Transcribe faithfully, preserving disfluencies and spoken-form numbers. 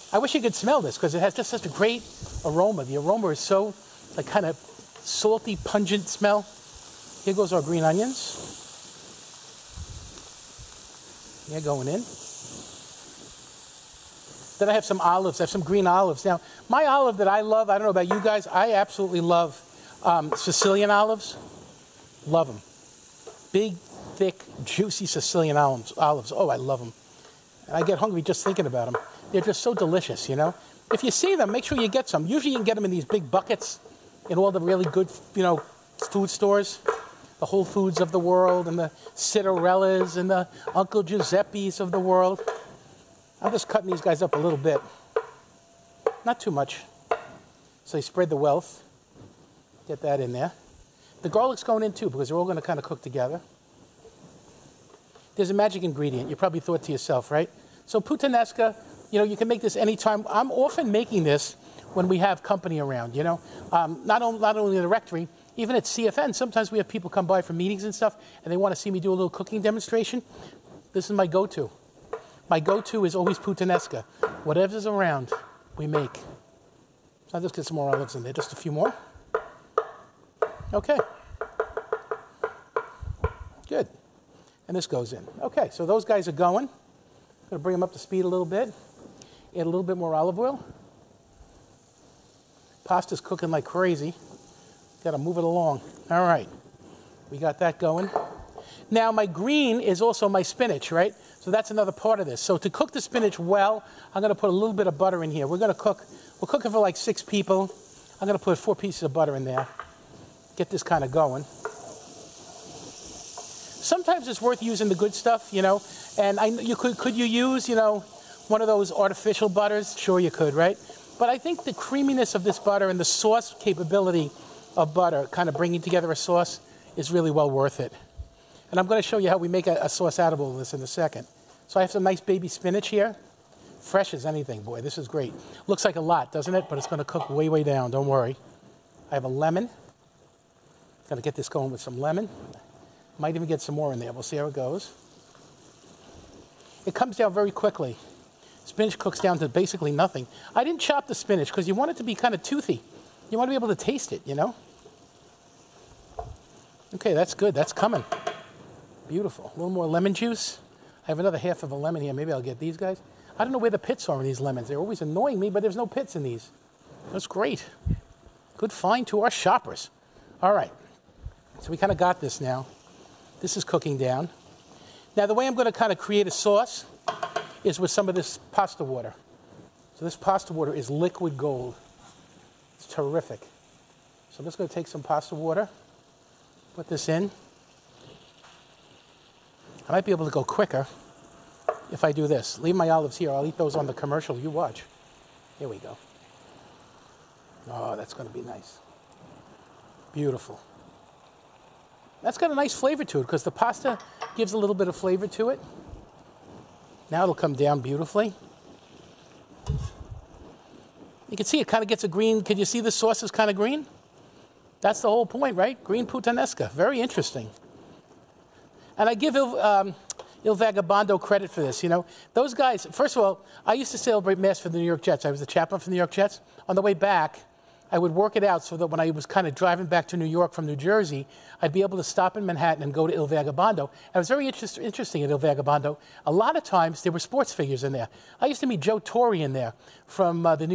I wish you could smell this because it has just such a great aroma. The aroma is so, like, kind of salty, pungent smell. Here goes our green onions. They're going in. Then I have some olives. I have some green olives. Now, my olive that I love, I don't know about you guys, I absolutely love um, Sicilian olives. Love them. Big, thick, juicy Sicilian olives. olives. Oh, I love them. And I get hungry just thinking about them. They're just so delicious, you know. If you see them, make sure you get some. Usually you can get them in these big buckets in all the really good, you know, food stores. The Whole Foods of the world and the Citarellas and the Uncle Giuseppe's of the world. I'm just cutting these guys up a little bit. Not too much. So you spread the wealth. Get that in there. The garlic's going in too because they're all going to kind of cook together. There's a magic ingredient. You probably thought to yourself, right? So puttanesca, you know, you can make this anytime. I'm often making this when we have company around, you know. Um, not, on, not only in the rectory, even at C F N, sometimes we have people come by for meetings and stuff, and they want to see me do a little cooking demonstration. This is my go-to. My go-to is always puttanesca. Whatever's around, we make. So I'll just get some more olives in there, just a few more. Okay. Good. And this goes in. Okay, so those guys are going. I'm going to bring them up to speed a little bit. Add a little bit more olive oil. Pasta's cooking like crazy. Got to move it along. All right. We got that going. Now, my green is also my spinach, right? So that's another part of this. So to cook the spinach well, I'm going to put a little bit of butter in here. We're going to cook, we're cooking for like six people. I'm going to put four pieces of butter in there. Get this kind of going. Sometimes it's worth using the good stuff, you know. And I, you could, could you use, you know, one of those artificial butters? Sure you could, right? But I think the creaminess of this butter and the sauce capability of butter, kind of bringing together a sauce, is really well worth it. And I'm going to show you how we make a, a sauce out of all this in a second. So I have some nice baby spinach here. Fresh as anything, boy. This is great. Looks like a lot, doesn't it? But it's going to cook way, way down. Don't worry. I have a lemon. Got to get this going with some lemon. Might even get some more in there. We'll see how it goes. It comes down very quickly. Spinach cooks down to basically nothing. I didn't chop the spinach because you want it to be kind of toothy. You want to be able to taste it, you know? Okay, that's good. That's coming. Beautiful. A little more lemon juice. I have another half of a lemon here. Maybe I'll get these guys. I don't know where the pits are in these lemons. They're always annoying me, but there's no pits in these. That's great. Good find to our shoppers. All right. So we kind of got this now. This is cooking down. Now, the way I'm going to kind of create a sauce is with some of this pasta water. So this pasta water is liquid gold. It's terrific. So I'm just going to take some pasta water, put this in. I might be able to go quicker if I do this. Leave my olives here. I'll eat those on the commercial. You watch. Here we go. Oh, that's going to be nice. Beautiful. That's got a nice flavor to it because the pasta gives a little bit of flavor to it. Now it'll come down beautifully. You can see it kind of gets a green. Can you see the sauce is kind of green? That's the whole point, right? Green puttanesca. Very interesting. And I give Il, um, Il Vagabondo credit for this, you know. Those guys, first of all, I used to celebrate Mass for the New York Jets. I was the chaplain for the New York Jets. On the way back, I would work it out so that when I was kind of driving back to New York from New Jersey, I'd be able to stop in Manhattan and go to Il Vagabondo. And it was very interest, interesting at Il Vagabondo. A lot of times, there were sports figures in there. I used to meet Joe Torre in there from uh, the New